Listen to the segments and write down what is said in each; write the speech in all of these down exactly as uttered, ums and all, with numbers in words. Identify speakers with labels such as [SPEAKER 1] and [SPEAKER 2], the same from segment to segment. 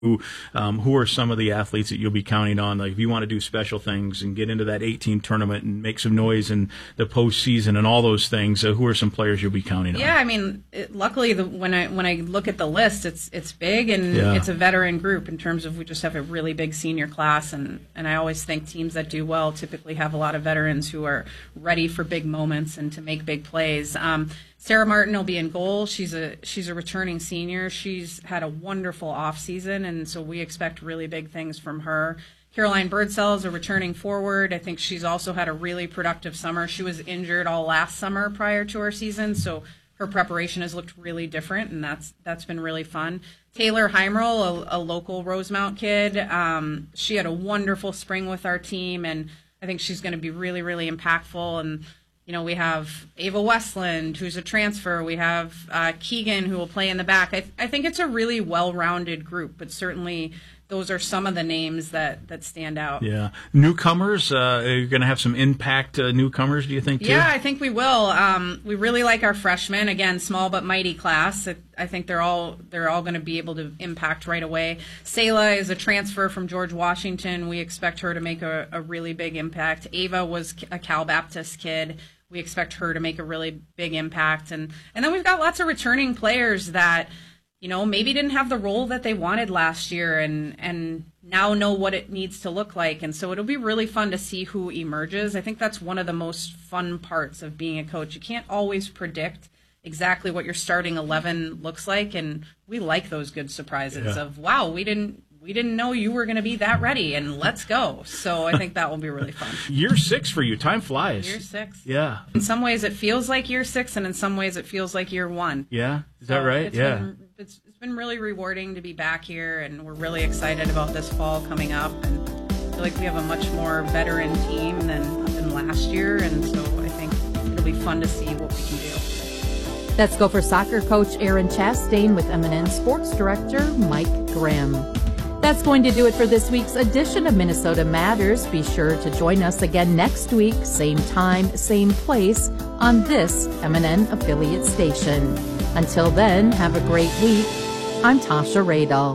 [SPEAKER 1] Who, um, who are some of the athletes that you'll be counting on? Like if you want to do special things and get into that eight-team tournament and make some noise in the postseason and all those things, uh, who are some players you'll be counting on?
[SPEAKER 2] Yeah, I mean, it, luckily the, when I when I look at the list, it's it's big and
[SPEAKER 1] yeah.
[SPEAKER 2] it's a veteran group in terms of we just have a really big senior class, and, and I always think teams that do well typically have a lot of veterans who are ready for big moments and to make big plays. Um, Sarah Martin will be in goal. She's a she's a returning senior. She's had a wonderful off season, and so we expect really big things from her. Caroline Birdsell is a returning forward. I think she's also had a really productive summer. She was injured all last summer prior to her season, so her preparation has looked really different, and that's that's been really fun. Taylor Heimerl, a, a local Rosemount kid, um, she had a wonderful spring with our team, and I think she's going to be really, really impactful. And you know, we have Ava Westland, who's a transfer. We have uh, Keegan, who will play in the back. I, th- I think it's a really well-rounded group, but certainly those are some of the names that, that stand out.
[SPEAKER 1] Yeah. Newcomers, uh, are you going to have some impact uh, newcomers, do you think, too?
[SPEAKER 2] Yeah, I think we will. Um, we really like our freshmen. Again, small but mighty class. I think they're all they're all going to be able to impact right away. Selah is a transfer from George Washington. We expect her to make a, a really big impact. Ava was a Cal Baptist kid. We expect her to make a really big impact. And, and then we've got lots of returning players that, you know, maybe didn't have the role that they wanted last year and, and now know what it needs to look like. And so it'll be really fun to see who emerges. I think that's one of the most fun parts of being a coach. You can't always predict exactly what your starting eleven looks like, and we like those good surprises
[SPEAKER 1] yeah.
[SPEAKER 2] of, wow, we didn't we didn't know you were going to be that ready, and let's go. So I think that will be really fun.
[SPEAKER 1] Year six for you. Time flies.
[SPEAKER 2] Year six.
[SPEAKER 1] Yeah.
[SPEAKER 2] In some ways it feels like year six, and in some ways it feels like year one.
[SPEAKER 1] Yeah? Is
[SPEAKER 2] so
[SPEAKER 1] that right?
[SPEAKER 2] It's
[SPEAKER 1] yeah.
[SPEAKER 2] Been, it's, it's been really rewarding to be back here, and we're really excited about this fall coming up. And I feel like we have a much more veteran team than, than last year, and so I think it'll be fun to see what we can do.
[SPEAKER 3] Let's go for soccer coach Aaron Chastain with M and N Sports Director Mike Grimm. That's going to do it for this week's edition of Minnesota Matters. Be sure to join us again next week, same time, same place, on this M and N affiliate station. Until then, have a great week. I'm Tasha Radel.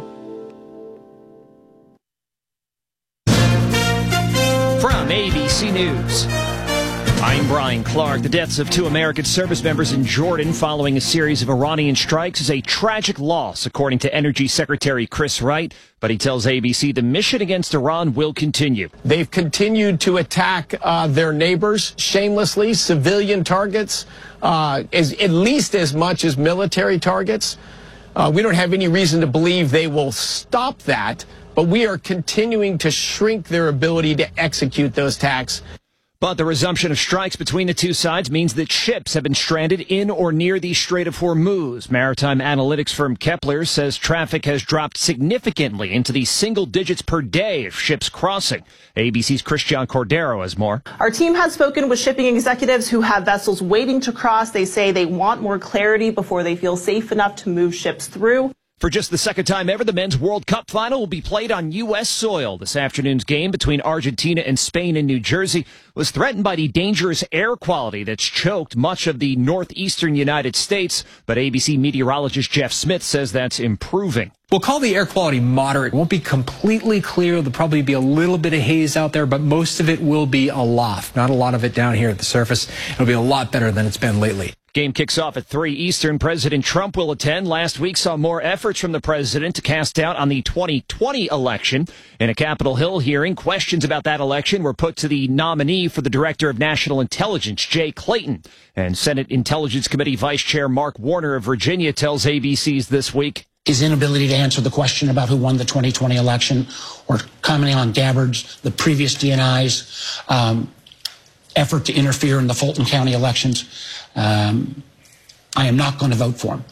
[SPEAKER 4] From A B C News, I'm Brian Clark. The deaths of two American service members in Jordan following a series of Iranian strikes is a tragic loss, according to Energy Secretary Chris Wright. But he tells A B C the mission against Iran will continue.
[SPEAKER 5] They've continued to attack uh, their neighbors shamelessly, civilian targets, uh, as, at least as much as military targets. Uh, we don't have any reason to believe they will stop that, but we are continuing to shrink their ability to execute those attacks.
[SPEAKER 4] But the resumption of strikes between the two sides means that ships have been stranded in or near the Strait of Hormuz. Maritime analytics firm Kepler says traffic has dropped significantly into the single digits per day of ships crossing. A B C's Christian Cordero has more.
[SPEAKER 6] Our team has spoken with shipping executives who have vessels waiting to cross. They say they want more clarity before they feel safe enough to move ships through.
[SPEAKER 4] For just the second time ever, the Men's World Cup final will be played on U S soil. This afternoon's game between Argentina and Spain in New Jersey was threatened by the dangerous air quality that's choked much of the northeastern United States. But A B C meteorologist Jeff Smith says that's improving.
[SPEAKER 7] We'll call the air quality moderate. It won't be completely clear. There'll probably be a little bit of haze out there, but most of it will be aloft. Not a lot of it down here at the surface. It'll be a lot better than it's been lately.
[SPEAKER 4] Game kicks off at three Eastern. President Trump will attend. Last week saw more efforts from the president to cast doubt on the twenty twenty election. In a Capitol Hill hearing, questions about that election were put to the nominee for the Director of National Intelligence, Jay Clayton. And Senate Intelligence Committee Vice Chair Mark Warner of Virginia tells A B C's This Week.
[SPEAKER 8] His inability to answer the question about who won the twenty twenty election, or commenting on Gabbard's, the previous D N I's um, effort to interfere in the Fulton County elections. Um, I am not going to vote for him.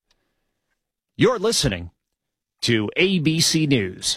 [SPEAKER 4] You're listening to A B C News.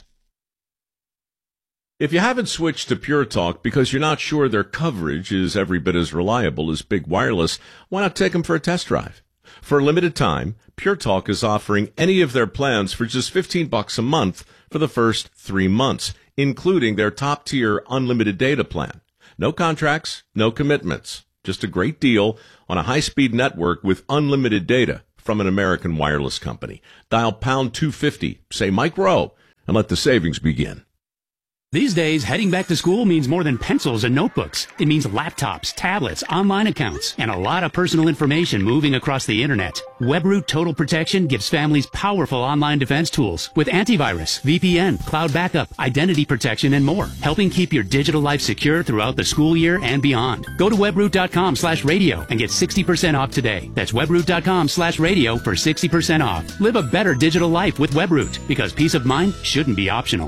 [SPEAKER 9] If you haven't switched to Pure Talk because you're not sure their coverage is every bit as reliable as Big Wireless, why not take them for a test drive? For a limited time, Pure Talk is offering any of their plans for just fifteen bucks a month for the first three months, including their top-tier unlimited data plan. No contracts, no commitments. Just a great deal on a high-speed network with unlimited data from an American wireless company. Dial pound two fifty, say Mike Rowe, and let the savings begin.
[SPEAKER 10] These days, heading back to school means more than pencils and notebooks. It means laptops, tablets, online accounts, and a lot of personal information moving across the internet. WebRoot Total Protection gives families powerful online defense tools with antivirus, V P N, cloud backup, identity protection, and more, helping keep your digital life secure throughout the school year and beyond. Go to webroot.com slash radio and get sixty percent off today. That's webroot.com slash radio for sixty percent off. Live a better digital life with WebRoot, because peace of mind shouldn't be optional.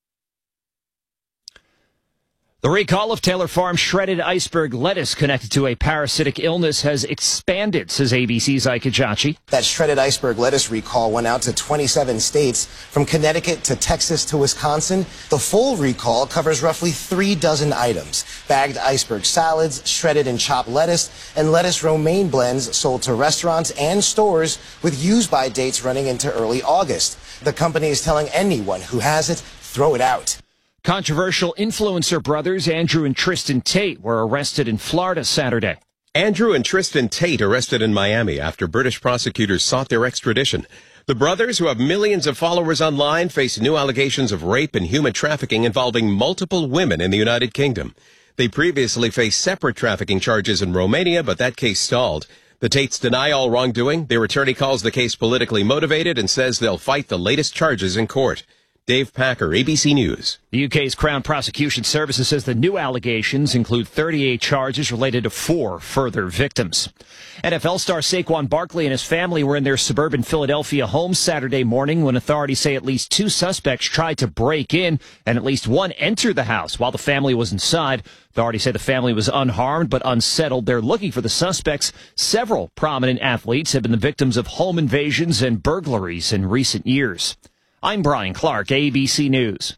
[SPEAKER 4] The recall of Taylor Farms shredded iceberg lettuce connected to a parasitic illness has expanded, says A B C's Ike Ejiochi.
[SPEAKER 11] That shredded iceberg lettuce recall went out to twenty-seven states, from Connecticut to Texas to Wisconsin. The full recall covers roughly three dozen items: bagged iceberg salads, shredded and chopped lettuce, and lettuce romaine blends sold to restaurants and stores with use-by dates running into early August. The company is telling anyone who has it, throw it out.
[SPEAKER 4] Controversial influencer brothers Andrew and Tristan Tate were arrested in Florida Saturday.
[SPEAKER 12] Andrew and Tristan Tate arrested in Miami after British prosecutors sought their extradition. The brothers, who have millions of followers online, face new allegations of rape and human trafficking involving multiple women in the United Kingdom. They previously faced separate trafficking charges in Romania, but that case stalled. The Tates deny all wrongdoing. Their attorney calls the case politically motivated and says they'll fight the latest charges in court. Dave Packer, A B C News.
[SPEAKER 4] The U K's Crown Prosecution Services says the new allegations include thirty-eight charges related to four further victims. N F L star Saquon Barkley and his family were in their suburban Philadelphia home Saturday morning when authorities say at least two suspects tried to break in and at least one entered the house while the family was inside. Authorities say the family was unharmed but unsettled. They're looking for the suspects. Several prominent athletes have been the victims of home invasions and burglaries in recent years. I'm Brian Clark, A B C News.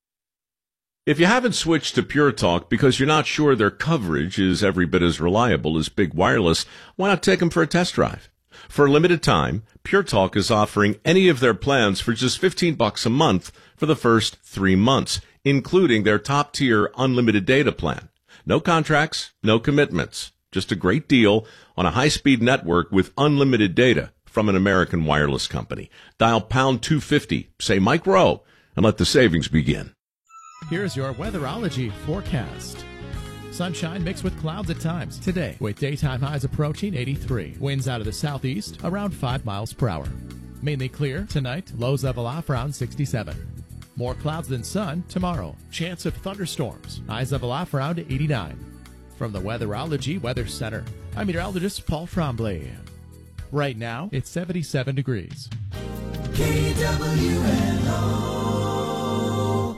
[SPEAKER 9] If you haven't switched to Pure Talk because you're not sure their coverage is every bit as reliable as Big Wireless, why not take them for a test drive? For a limited time, Pure Talk is offering any of their plans for just fifteen bucks a month for the first three months, including their top-tier unlimited data plan. No contracts, no commitments, just a great deal on a high-speed network with unlimited data from an American wireless company. Dial pound two fifty, say Mike Rowe, and let the savings begin.
[SPEAKER 13] Here's your weatherology forecast. Sunshine mixed with clouds at times today, with daytime highs approaching eighty-three. Winds out of the southeast around five miles per hour. Mainly clear tonight, lows level off around sixty-seven. More clouds than sun tomorrow. Chance of thunderstorms. Highs level off around eighty-nine. From the Weatherology Weather Center, I'm meteorologist Paul Tremblay. Right now, it's seventy-seven degrees.
[SPEAKER 14] K W N O.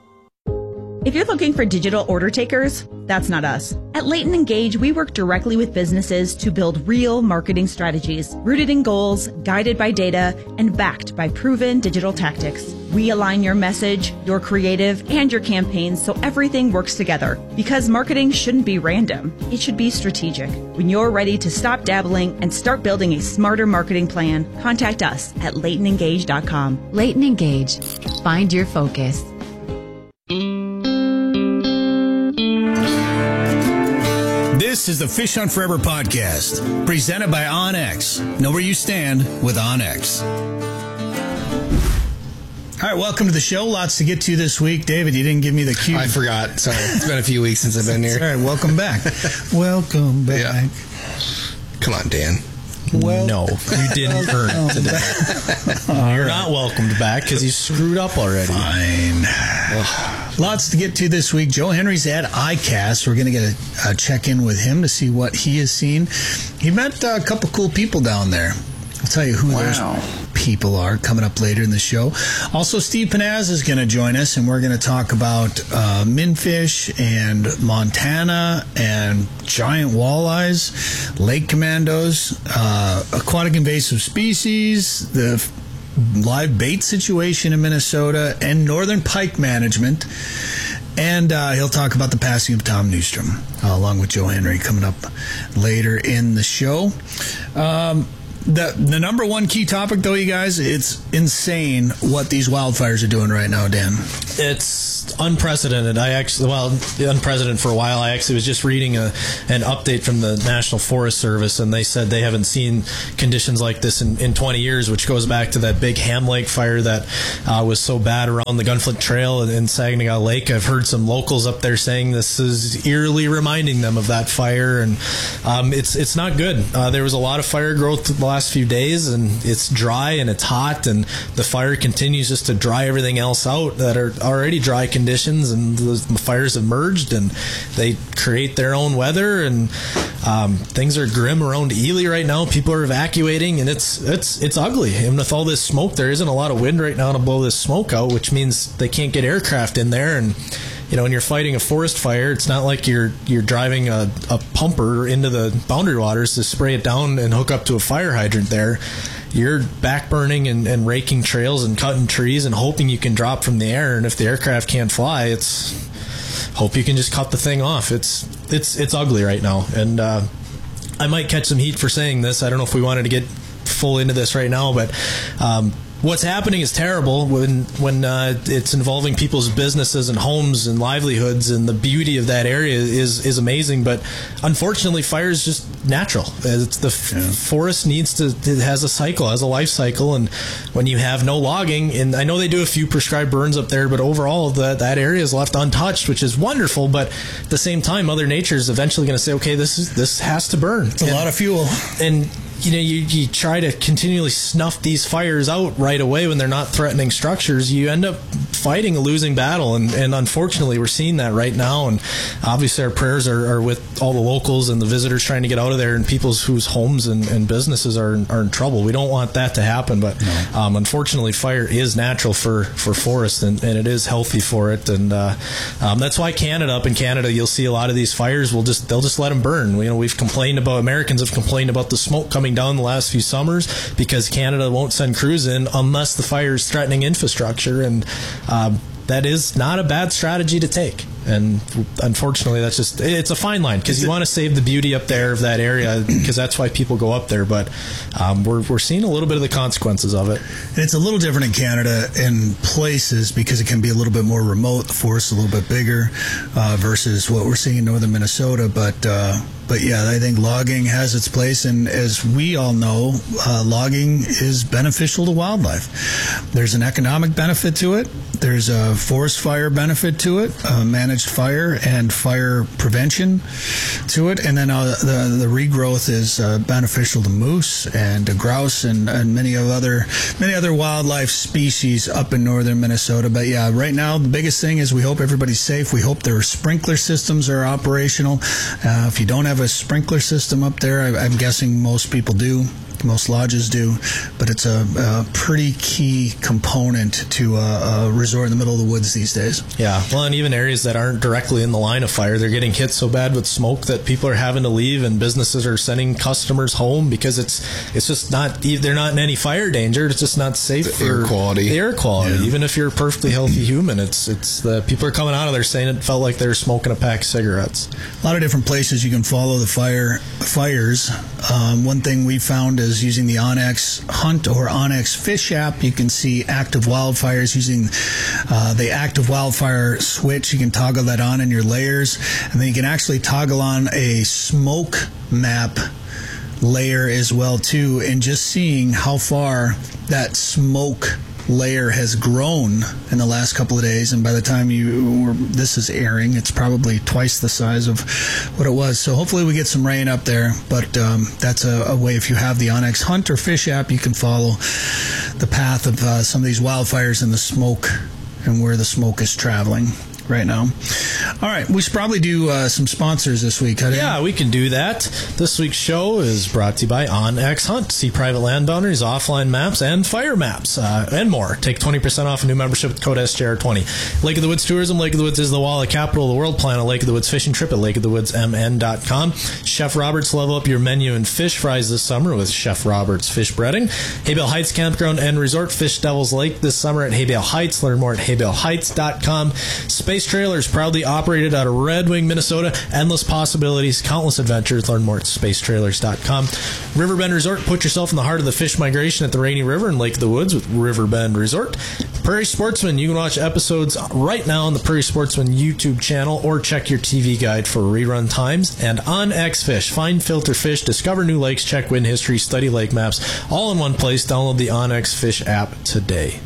[SPEAKER 15] If you're looking for digital order takers, that's not us. At Leighton Engage, we work directly with businesses to build real marketing strategies, rooted in goals, guided by data, and backed by proven digital tactics. We align your message, your creative, and your campaigns so everything works together. Because marketing shouldn't be random. It should be strategic. When you're ready to stop dabbling and start building a smarter marketing plan, contact us at leighton engage dot com.
[SPEAKER 3] Leighton Engage. Find your focus.
[SPEAKER 16] This is the Fish Hunt Forever podcast, presented by OnX. Know where you stand with OnX. All right, welcome to the show. Lots to get to this week. David, you didn't give me the cue.
[SPEAKER 17] I forgot. Sorry. It's been a few weeks since I've been here.
[SPEAKER 16] All right, welcome back. welcome back. Yeah.
[SPEAKER 17] Come on, Dan.
[SPEAKER 18] Well, no, you didn't earn it today. You're not welcomed back because you screwed up already.
[SPEAKER 16] Fine. Ugh. Lots to get to this week. Joe Henry's at I CAST. We're going to get a, a check-in with him to see what he has seen. He met uh, a couple cool people down there. I'll tell you who wow. those people are coming up later in the show. Also, Steve Panaz is going to join us, and we're going to talk about uh, minfish and Montana and giant walleyes, lake commandos, uh, aquatic invasive species, the live bait situation in Minnesota, and northern pike management. And uh, he'll talk about the passing of Tom Newstrom, uh, along with Joe Henry, coming up later in the show. Um, the the number one key topic, though, you guys, it's insane what these wildfires are doing right now, Dan.
[SPEAKER 18] It's unprecedented. I actually, well, unprecedented for a while. I actually was just reading a, an update from the National Forest Service, and they said they haven't seen conditions like this in, in twenty years, which goes back to that big Ham Lake fire that uh, was so bad around the Gunflint Trail in, in Saginaw Lake. I've heard some locals up there saying this is eerily reminding them of that fire, and um, it's it's not good. Uh, there was a lot of fire growth the last few days, and it's dry and it's hot, and the fire continues just to dry everything else out that are already dry conditions, and the fires have merged, and they create their own weather, and um, things are grim around Ely right now. People are evacuating, and it's it's it's ugly. And with all this smoke, there isn't a lot of wind right now to blow this smoke out, which means they can't get aircraft in there. And you know, when you're fighting a forest fire, it's not like you're you're driving a, a pumper into the boundary waters to spray it down and hook up to a fire hydrant there. You're backburning and, and raking trails and cutting trees and hoping you can drop from the air. And if the aircraft can't fly, it's hope you can just cut the thing off. It's it's it's ugly right now. And uh, I might catch some heat for saying this. I don't know if we wanted to get full into this right now, but um, what's happening is terrible when when uh, it's involving people's businesses and homes and livelihoods, and the beauty of that area is is amazing. But unfortunately, fire is just natural. It's the f- yeah. forest needs to it has a cycle, has a life cycle, and when you have no logging, and I know they do a few prescribed burns up there, but overall that that area is left untouched, which is wonderful. But at the same time, Mother Nature is eventually going to say, okay, this is this has to burn.
[SPEAKER 16] It's a
[SPEAKER 18] and,
[SPEAKER 16] lot of fuel,
[SPEAKER 18] and you know, you, you try to continually snuff these fires out right away when they're not threatening structures. You end up fighting a losing battle, and, and unfortunately we're seeing that right now. And obviously our prayers are, are with all the locals and the visitors trying to get out of there, and people whose homes and, and businesses are, are in trouble. We don't want that to happen, but no. um, unfortunately fire is natural for, for forests, and, and it is healthy for it. And uh, um, that's why Canada, up in Canada, you'll see a lot of these fires will just they'll just let them burn. You know, we've complained about Americans have complained about the smoke coming down the last few summers because Canada won't send crews in unless the fire is threatening infrastructure, and um, that is not a bad strategy to take. And unfortunately, that's just it's a fine line, because you want to save the beauty up there of that area, because that's why people go up there. But um, we're we're seeing a little bit of the consequences of it.
[SPEAKER 16] And it's a little different in Canada in places because it can be a little bit more remote. The forest a little bit bigger uh, versus what we're seeing in northern Minnesota. But uh, but yeah, I think logging has its place, and as we all know, uh, logging is beneficial to wildlife. There's an economic benefit to it. There's a forest fire benefit to it. Uh, managed fire and fire prevention to it, and then uh, the the regrowth is uh, beneficial to moose and to grouse and, and many of other many other wildlife species up in northern Minnesota. But yeah, right now the biggest thing is we hope everybody's safe. We hope their sprinkler systems are operational. Uh, if you don't have a sprinkler system up there, I, I'm guessing most people do. Most lodges do, but it's a, a pretty key component to a, a resort in the middle of the woods these days.
[SPEAKER 18] Yeah, well, and even areas that aren't directly in the line of fire, they're getting hit so bad with smoke that people are having to leave, and businesses are sending customers home because it's it's just not, they're not in any fire danger. It's just not safe
[SPEAKER 17] the
[SPEAKER 18] for
[SPEAKER 17] air quality.
[SPEAKER 18] The air quality,
[SPEAKER 17] yeah.
[SPEAKER 18] Even if you're a perfectly healthy human, it's it's the people are coming out of there saying it felt like they were smoking a pack of cigarettes.
[SPEAKER 16] A lot of different places you can follow the fire fires. Um, one thing we found is using the Onyx Hunt or Onyx Fish app, you can see active wildfires using uh, the active wildfire switch. You can toggle that on in your layers, and then you can actually toggle on a smoke map layer as well too, and just seeing how far that smoke layer has grown in the last couple of days, and by the time you were, this is airing, it's probably twice the size of what it was. So hopefully we get some rain up there, but um, that's a, a way. If you have the Onyx Hunt or Fish app, you can follow the path of uh, some of these wildfires and the smoke and where the smoke is traveling right now. All right, we should probably do uh, some sponsors this week. Huh,
[SPEAKER 18] yeah, we can do that. This week's show is brought to you by OnX Hunt. See private land boundaries, offline maps, and fire maps, uh, and more. Take twenty percent off a new membership with code S J R twenty. Lake of the Woods Tourism. Lake of the Woods is the Walleye capital of the world. Plan a Lake of the Woods fishing trip at lake of the woods m n dot com. Chef Roberts, level up your menu in fish fries this summer with Chef Roberts Fish Breading. Haybale Heights Campground and Resort. Fish Devil's Lake this summer at Haybale Heights. Learn more at haybale heights dot com. Space Space Trailers, proudly operated out of Red Wing, Minnesota. Endless possibilities, countless adventures. Learn more at space trailers dot com. Riverbend Resort, put yourself in the heart of the fish migration at the Rainy River and Lake of the Woods with Riverbend Resort. Prairie Sportsman, you can watch episodes right now on the Prairie Sportsman YouTube channel or check your T V guide for rerun times. And on X Fish, find, filter fish, discover new lakes, check wind history, study lake maps, all in one place. Download the OnX Fish app today.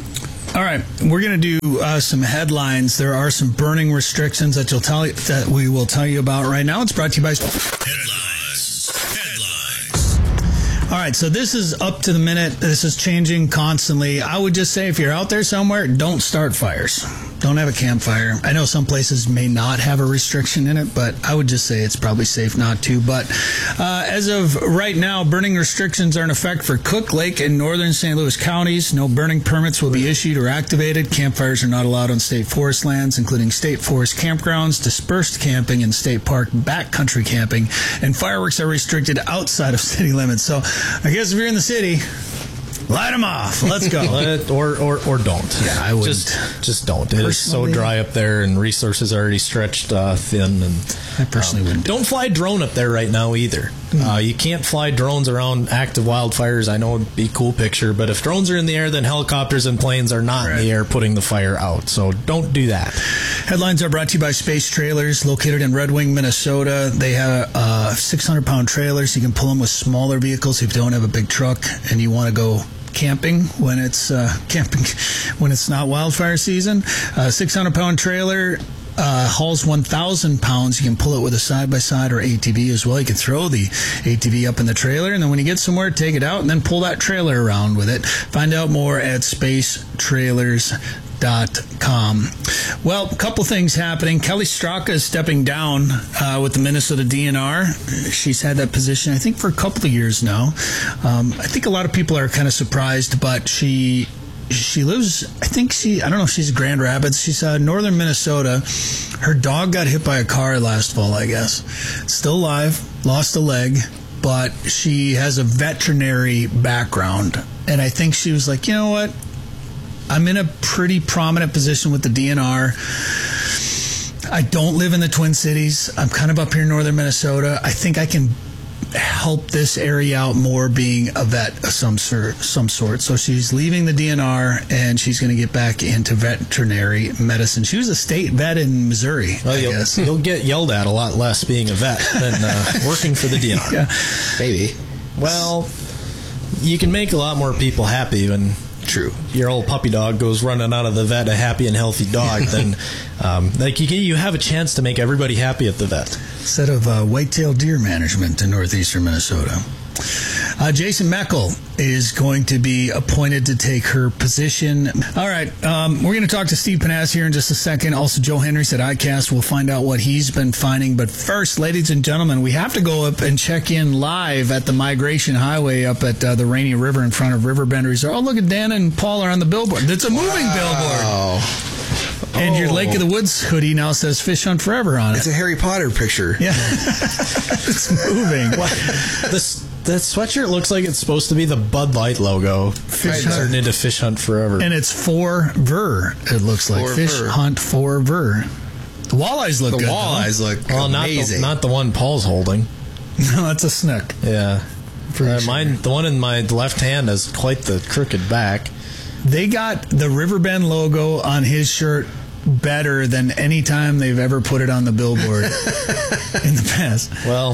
[SPEAKER 16] All right, we're going to do uh, some headlines. There are some burning restrictions that you'll tell you, that we will tell you about right now. It's brought to you by Headlines. Headlines. All right, so this is up to the minute. This is changing constantly. I would just say if you're out there somewhere, don't start fires. Don't have a campfire. I know some places may not have a restriction in it, but I would just say it's probably safe not to. But uh, as of right now, burning restrictions are in effect for Cook Lake and northern Saint Louis counties. No burning permits will be issued or activated. Campfires are not allowed on state forest lands, including state forest campgrounds, dispersed camping, and state park backcountry camping. And fireworks are restricted outside of city limits. So I guess if you're in the city, light them off. Let's go.
[SPEAKER 18] Let, or, or or don't.
[SPEAKER 16] Yeah, I would
[SPEAKER 18] just just don't. It is so dry up there, and resources are already stretched uh, thin. And
[SPEAKER 16] I personally um, wouldn't.
[SPEAKER 18] Don't fly drone up there right now either. Mm. Uh, you can't fly drones around active wildfires. I know it'd be a cool picture, but if drones are in the air, then helicopters and planes are not right. in the air putting the fire out. So don't do that.
[SPEAKER 16] Headlines are brought to you by Space Trailers, located in Red Wing, Minnesota. They have uh, six hundred pound trailers. You can pull them with smaller vehicles if you don't have a big truck and you want to go camping when it's uh, camping when it's not wildfire season. Uh, six hundred pound trailer uh, hauls one thousand pounds. You can pull it with a side-by-side or A T V as well. You can throw the A T V up in the trailer, and then when you get somewhere, take it out and then pull that trailer around with it. Find out more at space trailers dot com. Well, a couple things happening. Kelly Straka is stepping down uh, with the Minnesota D N R. She's had that position, I think, for a couple of years now. Um, I think a lot of people are kind of surprised, but she she lives, I think she, I don't know if she's Grand Rapids. She's uh, northern Minnesota. Her dog got hit by a car last fall, I guess. Still alive, lost a leg, but she has a veterinary background. And I think she was like, you know what? I'm in a pretty prominent position with the D N R. I don't live in the Twin Cities. I'm kind of up here in northern Minnesota. I think I can help this area out more being a vet of some sort. Some sort. So she's leaving the D N R, and she's going to get back into veterinary medicine. She was a state vet in Missouri,
[SPEAKER 18] well,
[SPEAKER 16] I
[SPEAKER 18] you'll,
[SPEAKER 16] guess.
[SPEAKER 18] You'll get yelled at a lot less being a vet than uh, working for the D N R.
[SPEAKER 16] Yeah.
[SPEAKER 17] Maybe.
[SPEAKER 18] Well, you can make a lot more people happy when...
[SPEAKER 17] True.
[SPEAKER 18] Your old puppy dog goes running out of the vet a happy and healthy dog, then um, like you you have a chance to make everybody happy at the vet.
[SPEAKER 16] Instead of uh, white-tailed deer management in northeastern Minnesota. Uh, Jason Meckel is going to be appointed to take her position. All right, um, we're going to talk to Steve Panaz here in just a second. Also, Joe Henry's at iCast. We'll find out what he's been finding. But first, ladies and gentlemen, we have to go up and check in live at the Migration Highway up at uh, the Rainy River in front of Riverbend Resort. Oh, look at Dan and Paul are on the billboard. It's a moving
[SPEAKER 17] wow.
[SPEAKER 16] billboard. And your Lake of the Woods hoodie now says Fish Hunt Forever on it.
[SPEAKER 17] It's a Harry Potter picture.
[SPEAKER 16] Yeah. It's moving.
[SPEAKER 18] This that sweatshirt looks like it's supposed to be the Bud Light logo.
[SPEAKER 16] Fish
[SPEAKER 18] Hunt. Turned into Fish Hunt Forever.
[SPEAKER 16] And it's forever, it looks like.
[SPEAKER 17] For
[SPEAKER 16] Fish
[SPEAKER 17] ver.
[SPEAKER 16] Hunt Forever. The walleyes look
[SPEAKER 17] the
[SPEAKER 16] good.
[SPEAKER 17] The walleyes
[SPEAKER 16] though.
[SPEAKER 17] look
[SPEAKER 18] well,
[SPEAKER 17] amazing.
[SPEAKER 18] Not the, not the one Paul's holding.
[SPEAKER 16] No, that's a snook.
[SPEAKER 18] Yeah. Uh,
[SPEAKER 16] sure.
[SPEAKER 18] Mine, the one in my left hand has quite the crooked back.
[SPEAKER 16] They got the Riverbend logo on his shirt better than any time they've ever put it on the billboard in the past.
[SPEAKER 18] Well,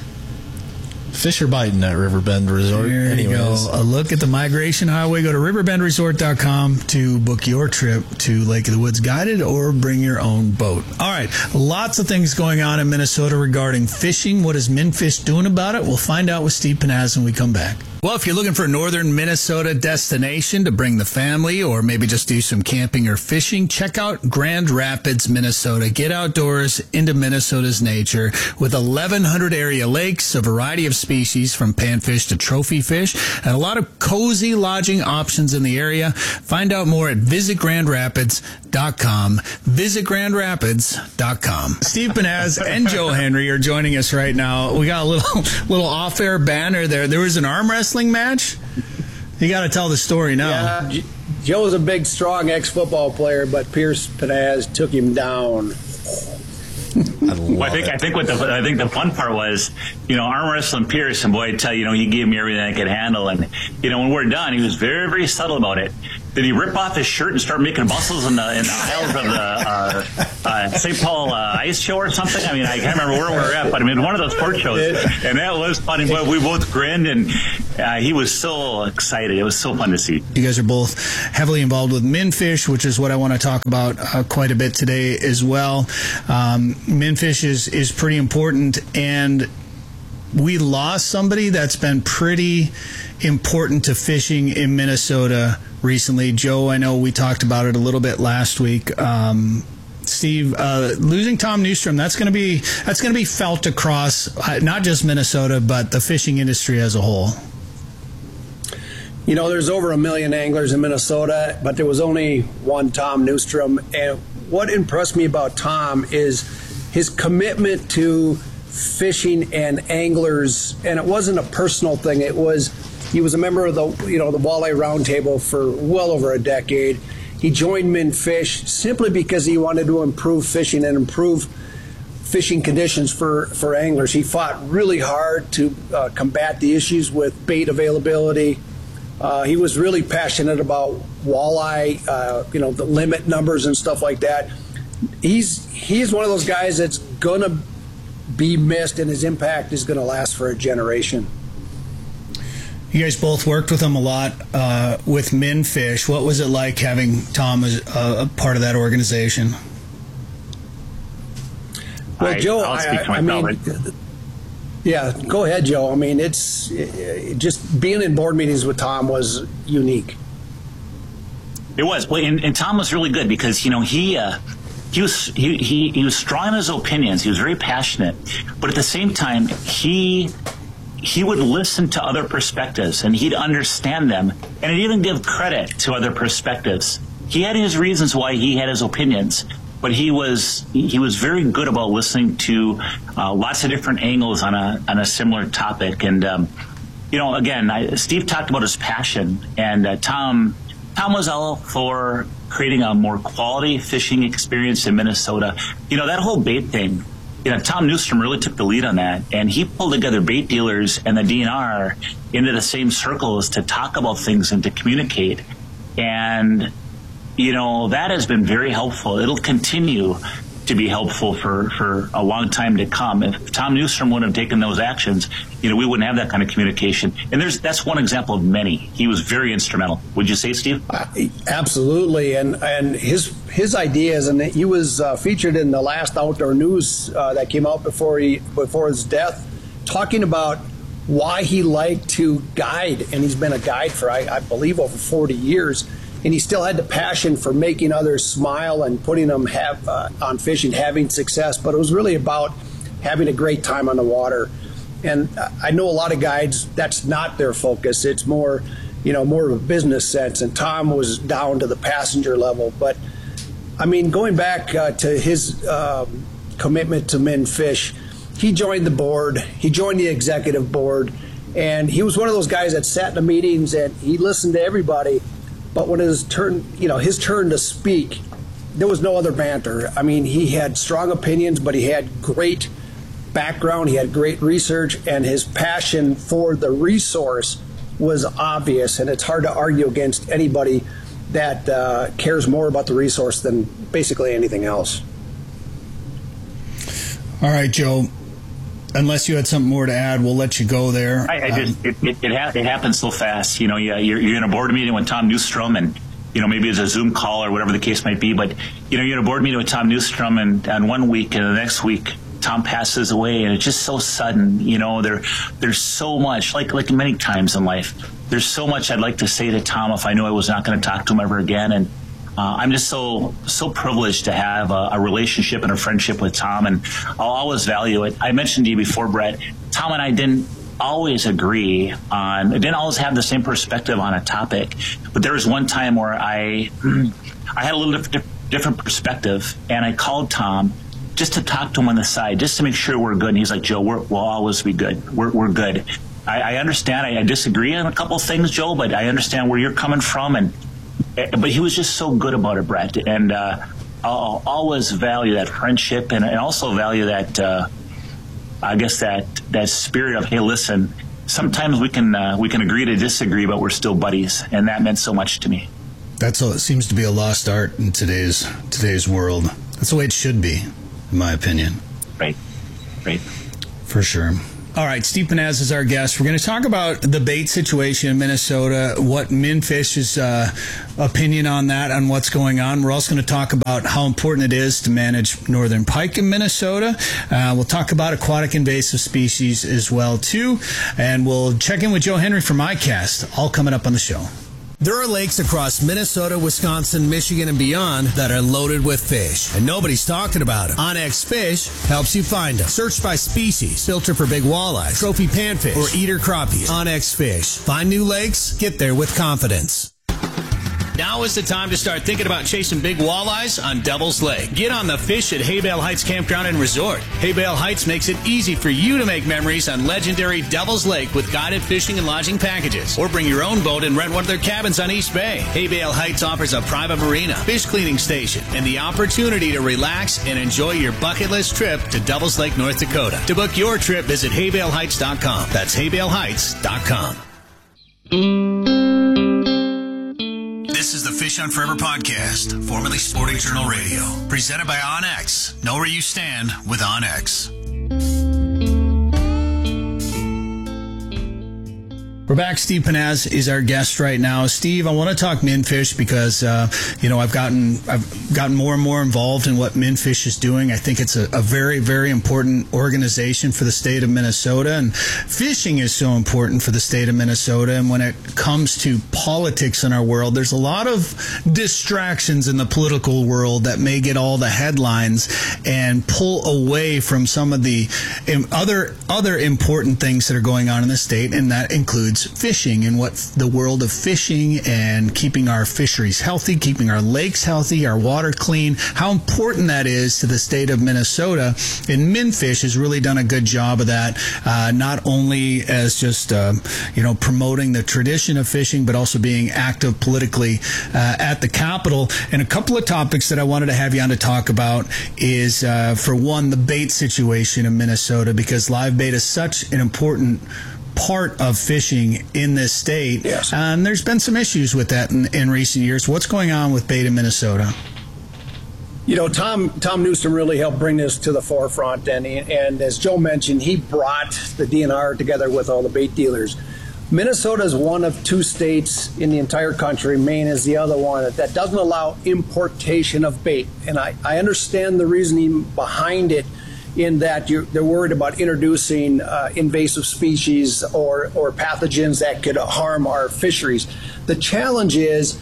[SPEAKER 18] fish are biting at Riverbend Resort.
[SPEAKER 16] There
[SPEAKER 18] Anyways.
[SPEAKER 16] you go. A look at the Migration Highway. Go to riverbend resort dot com to book your trip to Lake of the Woods guided or bring your own boat. All right. Lots of things going on in Minnesota regarding fishing. What is MinFish doing about it? We'll find out with Steve Panaz when we come back. Well, if you're looking for a northern Minnesota destination to bring the family or maybe just do some camping or fishing, check out Grand Rapids, Minnesota. Get outdoors into Minnesota's nature with eleven hundred area lakes, a variety of species from panfish to trophy fish, and a lot of cozy lodging options in the area. Find out more at visit grand rapids dot com. visit grand rapids dot com. Steve Panaz and Joe Henry are joining us right now. We got a little little off-air banner there. There was an arm wrestling match. You got to tell the story now.
[SPEAKER 1] Yeah.
[SPEAKER 19] Joe's a big, strong ex-football player, but Pierce Panaz took him down.
[SPEAKER 20] I, well, I think I think what the I think the fun part was, you know, arm wrestling Pierce, and boy, I tell you, you know, he gave me everything I could handle, and you know, when we're done, he was very very subtle about it. Did he rip off his shirt and start making muscles in the in the aisles of the uh, uh, Saint Paul uh, Ice Show or something? I mean, I can't remember where we were at, but I mean, one of those sports shows, and that was funny. But we both grinned, and uh, he was so excited. It was so fun to see.
[SPEAKER 16] You guys are both heavily involved with Minfish, which is what I want to talk about uh, quite a bit today as well. Um, Minfish is is pretty important, and we lost somebody that's been pretty important to fishing in Minnesota recently. Joe, I know we talked about it a little bit last week. Um, Steve, uh, losing Tom Newstrom, that's going to be that's going to be felt across uh, not just Minnesota, but the fishing industry as a whole.
[SPEAKER 19] You know, there's over a million anglers in Minnesota, but there was only one Tom Newstrom. And what impressed me about Tom is his commitment to fishing and anglers, and it wasn't a personal thing. It was he was a member of the you know the Walleye Roundtable for well over a decade. He joined Minfish simply because he wanted to improve fishing and improve fishing conditions for, for anglers. He fought really hard to uh, combat the issues with bait availability. Uh, he was really passionate about walleye, uh, you know, the limit numbers and stuff like that. He's he's one of those guys that's gonna be missed, and his impact is going to last for a generation.
[SPEAKER 16] You guys both worked with him a lot uh, with Minfish. What was it like having Tom as a, a part of that organization?
[SPEAKER 19] Well,
[SPEAKER 20] I,
[SPEAKER 19] Joe,
[SPEAKER 20] I'll speak
[SPEAKER 19] I,
[SPEAKER 20] to
[SPEAKER 19] I mean, yeah, go ahead, Joe. I mean, it's it, just being in board meetings with Tom was unique.
[SPEAKER 20] It was, well, and, and Tom was really good because you know he. Uh, He was he, he he was strong in his opinions. He was very passionate, but at the same time, he he would listen to other perspectives and he'd understand them, and he'd even give credit to other perspectives. He had his reasons why he had his opinions, but he was he was very good about listening to uh, lots of different angles on a on a similar topic. And um, you know, again, I, Steve talked about his passion, and uh, Tom Tom was all for creating a more quality fishing experience in Minnesota. You know, that whole bait thing, you know, Tom Newstrom really took the lead on that, and he pulled together bait dealers and the D N R into the same circles to talk about things and to communicate. And, you know, that has been very helpful. It'll continue to be helpful for, for a long time to come. If Tom Newstrom wouldn't have taken those actions, you know, we wouldn't have that kind of communication. And there's that's one example of many. He was very instrumental. Would you say, Steve?
[SPEAKER 19] Uh, absolutely. And and his his ideas, and he was uh, featured in the last Outdoor News uh, that came out before he before his death, talking about why he liked to guide. And he's been a guide for, I, I believe, over forty years. And he still had the passion for making others smile and putting them have, uh, on fishing, having success. But it was really about having a great time on the water. And I know a lot of guides, that's not their focus. It's more, you know, more of a business sense. And Tom was down to the passenger level. But, I mean, going back uh, to his um, commitment to Minfish, he joined the board. He joined the executive board. And he was one of those guys that sat in the meetings and he listened to everybody. But when his turn, you know, his turn to speak, there was no other banter. I mean, he had strong opinions, but he had great background. He had great research, and his passion for the resource was obvious. And it's hard to argue against anybody that uh, cares more about the resource than basically anything else.
[SPEAKER 16] All right, Joe. Unless you had something more to add, we'll let you go there.
[SPEAKER 20] I, I just, it, it, it, ha- it happens so fast. You know, yeah, you're, you're in a board meeting with Tom Newstrom, and, you know, maybe it's a Zoom call or whatever the case might be. But, you know, you're in a board meeting with Tom Newstrom, and, and one week and the next week, Tom passes away, and it's just so sudden. You know, there, there's so much, like, like many times in life, there's so much I'd like to say to Tom if I knew I was not going to talk to him ever again. And Uh, I'm just so so privileged to have a, a relationship and a friendship with Tom, and I'll always value it. I mentioned to you before, Brett, Tom and I didn't always agree on, didn't always have the same perspective on a topic, but there was one time where I I had a little different, different perspective, and I called Tom just to talk to him on the side, just to make sure we're good. And he's like, Joe, we're, we'll always be good. We're, we're good. I, I understand. I, I disagree on a couple of things, Joe, but I understand where you're coming from, and but he was just so good about it, Brett. And uh, I'll always value that friendship, and I also value that, uh, I guess, that that spirit of, hey, listen, sometimes we can uh, we can agree to disagree, but we're still buddies, and that meant so much to me.
[SPEAKER 16] That's all. It seems to be a lost art in today's today's world. That's the way it should be, in my opinion.
[SPEAKER 20] Right, right.
[SPEAKER 16] For sure. All right, Steve Pennaz is our guest. We're going to talk about the bait situation in Minnesota, what Minfish's uh, opinion on that, on what's going on. We're also going to talk about how important it is to manage northern pike in Minnesota. Uh, we'll talk about aquatic invasive species as well, too. And we'll check in with Joe Henry from iCast, all coming up on the show.
[SPEAKER 21] There are lakes across Minnesota, Wisconsin, Michigan, and beyond that are loaded with fish, and nobody's talking about them. Onyx Fish helps you find them. Search by species, filter for big walleyes, trophy panfish, or eater crappies. Onyx Fish. Find new lakes, get there with confidence.
[SPEAKER 22] Now is the time to start thinking about chasing big walleyes on Devil's Lake. Get on the fish at Haybale Heights Campground and Resort. Haybale Heights makes it easy for you to make memories on legendary Devil's Lake with guided fishing and lodging packages. Or bring your own boat and rent one of their cabins on East Bay. Haybale Heights offers a private marina, fish cleaning station, and the opportunity to relax and enjoy your bucket list trip to Devil's Lake, North Dakota. To book your trip, visit haybale heights dot com. That's haybale heights dot com. This is the Fish on Forever podcast, formerly Sporting Journal Radio, presented by OnX. Know where you stand with OnX.
[SPEAKER 16] We're back. Steve Pennaz is our guest right now. Steve, I want to talk Minfish because, uh, you know, I've gotten I've gotten more and more involved in what Minfish is doing. I think it's a, a very, very important organization for the state of Minnesota, and fishing is so important for the state of Minnesota. And when it comes to politics in our world, there's a lot of distractions in the political world that may get all the headlines and pull away from some of the other other important things that are going on in the state, and that includes fishing and what the world of fishing and keeping our fisheries healthy, keeping our lakes healthy, our water clean, how important that is to the state of Minnesota. And Minfish has really done a good job of that, uh, not only as just, uh, you know, promoting the tradition of fishing, but also being active politically uh, at the Capitol. And a couple of topics that I wanted to have you on to talk about is, uh, for one, the bait situation in Minnesota, because live bait is such an important part of fishing in this state. Yes. Um, there's been some issues with that in, in recent years. What's going on with bait in Minnesota?
[SPEAKER 19] You know, Tom Tom Newsom really helped bring this to the forefront, and and as Joe mentioned, he brought the D N R together with all the bait dealers. Minnesota is one of two states in the entire country, Maine is the other one, that doesn't allow importation of bait. And I, I understand the reasoning behind it, in that you're, they're worried about introducing uh, invasive species or, or pathogens that could harm our fisheries. The challenge is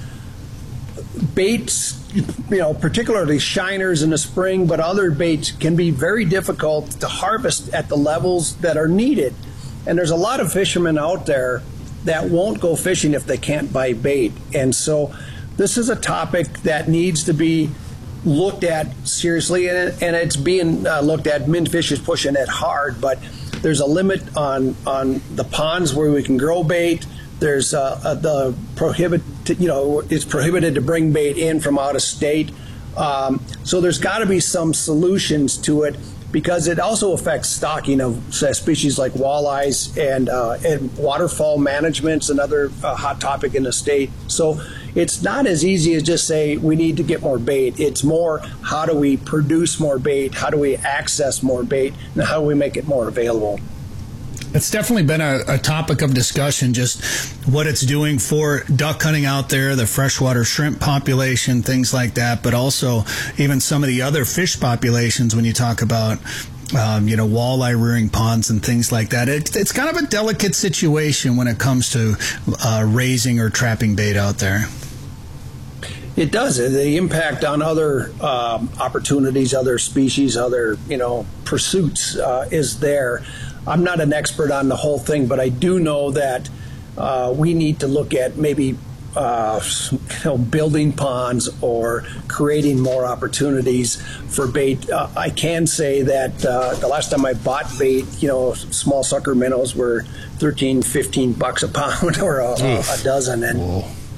[SPEAKER 19] baits, you know, particularly shiners in the spring, but other baits can be very difficult to harvest at the levels that are needed. And there's a lot of fishermen out there that won't go fishing if they can't buy bait. And so this is a topic that needs to be looked at seriously, and, and it's being uh, looked at. Minfish is pushing it hard, but there's a limit on on the ponds where we can grow bait. There's uh, uh, the prohibit, you know, it's prohibited to bring bait in from out of state. Um, so there's got to be some solutions to it, because it also affects stocking of say, species like walleyes, and, uh, and waterfowl management's another uh, hot topic in the state. So it's not as easy as just say we need to get more bait. It's more, how do we produce more bait? How do we access more bait? And how do we make it more available?
[SPEAKER 16] It's definitely been a, a topic of discussion, just what it's doing for duck hunting out there, the freshwater shrimp population, things like that, but also even some of the other fish populations when you talk about Um, you know, walleye rearing ponds and things like that. It, it's kind of a delicate situation when it comes to uh, raising or trapping bait out there.
[SPEAKER 19] It does. The impact on other um, opportunities, other species, other, you know, pursuits uh, is there. I'm not an expert on the whole thing, but I do know that uh, we need to look at maybe Uh, you know, building ponds or creating more opportunities for bait. Uh, I can say that uh, the last time I bought bait, you know, small sucker minnows were thirteen, fifteen bucks a pound or a, a, a dozen, and Whoa.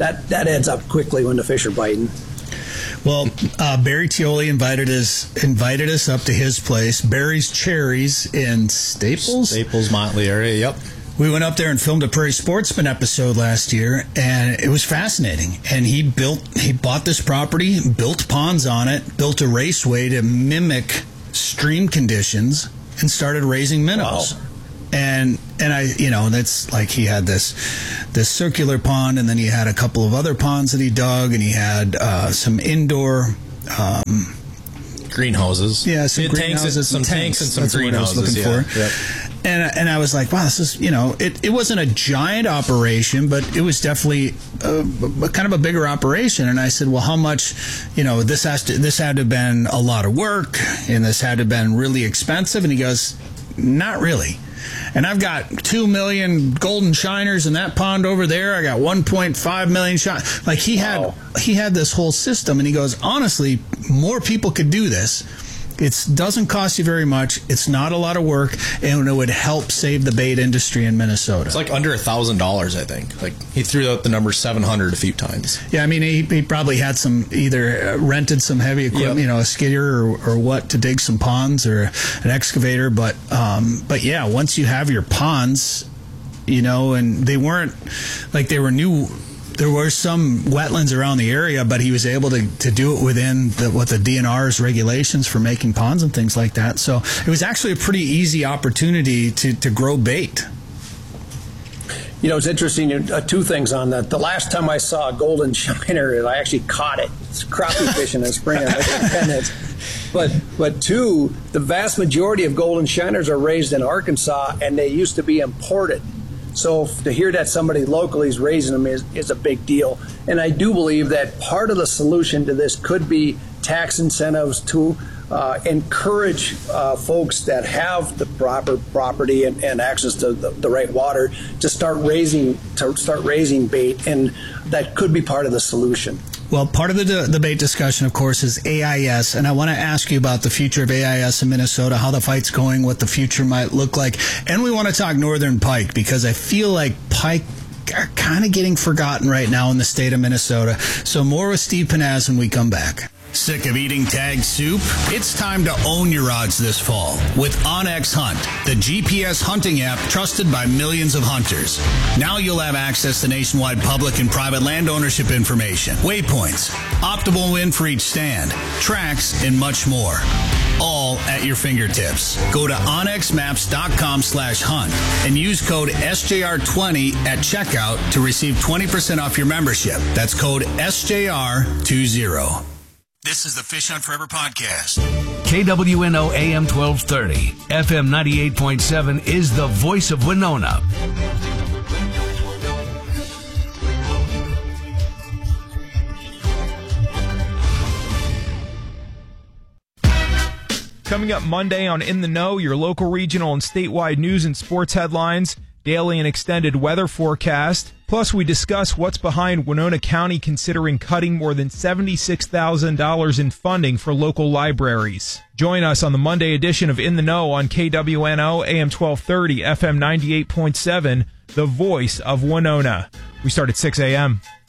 [SPEAKER 19] that, that adds up quickly when the fish are biting.
[SPEAKER 16] Well, uh, Barry Tioli invited us invited us up to his place, Barry's Cherries in Staples.
[SPEAKER 18] Staples, Motley area, yep.
[SPEAKER 16] We went up there and filmed a Prairie Sportsman episode last year, and it was fascinating. And he built, he bought this property, built ponds on it, built a raceway to mimic stream conditions, and started raising minnows. Wow. And and I, you know, that's like he had this this circular pond, and then he had a couple of other ponds that he dug, and he had uh, some indoor. Um,
[SPEAKER 18] greenhouses.
[SPEAKER 16] Yeah, some
[SPEAKER 18] greenhouses,
[SPEAKER 16] greenhouses,
[SPEAKER 18] some tanks, and some
[SPEAKER 16] That's
[SPEAKER 18] greenhouses.
[SPEAKER 16] What I was looking
[SPEAKER 18] yeah.
[SPEAKER 16] for.
[SPEAKER 18] Yep.
[SPEAKER 16] And and I was like, wow, this is, you know, it, it wasn't a giant operation, but it was definitely a, a kind of a bigger operation. And I said, well, how much, you know, this has to this had to have been a lot of work, and this had to have been really expensive. And he goes, not really. And I've got two million golden shiners in that pond over there. I got one point five million shiners. Like he had, wow. he had this whole system, and he goes, honestly, more people could do this. It doesn't cost you very much. It's not a lot of work, and it would help save the bait industry in Minnesota.
[SPEAKER 18] It's like under a thousand dollars, I think. Like he threw out the number seven hundred a few times.
[SPEAKER 16] Yeah, I mean, he, he probably had some either rented some heavy equipment, yep. you know, a skidder or, or what to dig some ponds or an excavator. But um, but yeah, once you have your ponds, you know, and they weren't like they were new. There were some wetlands around the area, but he was able to, to do it within the, what the D N R's regulations for making ponds and things like that. So it was actually a pretty easy opportunity to, to grow bait.
[SPEAKER 19] You know, it's interesting, uh, two things on that. The last time I saw a golden shiner, I actually caught it. It's crappie fishing in the spring. I ten nets. But, but two, the vast majority of golden shiners are raised in Arkansas, and they used to be imported. So to hear that somebody locally is raising them is, is a big deal. And I do believe that part of the solution to this could be tax incentives to uh, encourage uh, folks that have the proper property and, and access to the, the right water to start raising to start raising bait, and that could be part of the solution.
[SPEAKER 16] Well, part of the de- debate discussion, of course, is A I S, and I want to ask you about the future of A I S in Minnesota, how the fight's going, what the future might look like, and we want to talk northern pike, because I feel like pike are kind of getting forgotten right now in the state of Minnesota. So more with Steve Panaz when we come back. Sick of eating tagged soup? It's time to own your odds this fall with OnX Hunt, the G P S hunting app trusted by millions of hunters. Now you'll have access to nationwide public and private land ownership information, waypoints, optimal wind for each stand, tracks, and much more. All at your fingertips. Go to onxmaps.com slash hunt and use code S J R twenty at checkout to receive twenty percent off your membership. That's code S J R twenty. This is the Fish Hunt Forever podcast.
[SPEAKER 2] K W N O A M twelve thirty, F M ninety-eight point seven is the voice of Winona.
[SPEAKER 5] Coming up Monday on In the Know, your local, regional, and statewide news and sports headlines, daily and extended weather forecast. Plus, we discuss what's behind Winona County considering cutting more than seventy-six thousand dollars in funding for local libraries. Join us on the Monday edition of In the Know on K W N O A M twelve thirty, F M ninety-eight point seven, the voice of Winona. We start at six a.m.